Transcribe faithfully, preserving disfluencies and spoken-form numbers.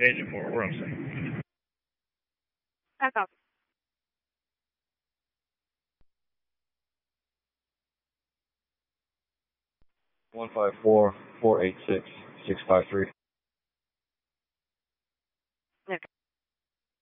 Agent four, we're on scene. Back up. one five four, four eight six, six five three.